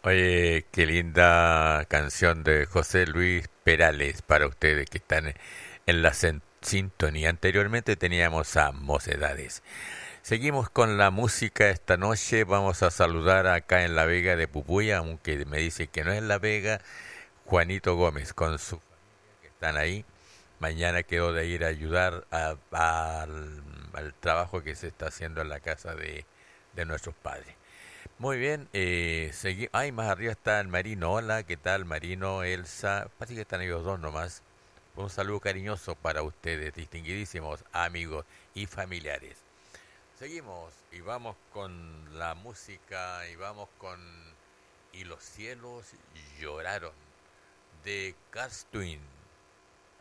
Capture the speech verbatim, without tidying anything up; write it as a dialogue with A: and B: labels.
A: Oye, qué linda canción de José Luis Perales para ustedes que están en la sen- sintonía. Anteriormente teníamos a Mocedades. Seguimos con la música esta noche. Vamos a saludar acá en La Vega de Pupuya, aunque me dice que no es La Vega, Juanito Gómez con su familia que están ahí. Mañana quedó de ir a ayudar a- al, al trabajo que se está haciendo en la casa de, de nuestros padres. Muy bien, eh, segui- ay, más arriba está el Marino. Hola, ¿qué tal, Marino, Elsa? Parece que están ellos dos nomás. Un saludo cariñoso para ustedes, distinguidísimos amigos y familiares. Seguimos y vamos con la música y vamos con Y los cielos lloraron de Cars Twin.